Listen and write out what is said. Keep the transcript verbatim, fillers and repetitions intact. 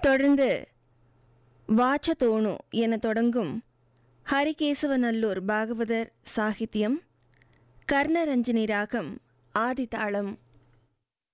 தொடர்ந்து வாச்சதோணு என தொடங்கும் ஹரிகேசவநல்லூர் பாகவதர் சாகித்யம், கர்ணரஞ்சினி ராகம், ஆதிதாளம்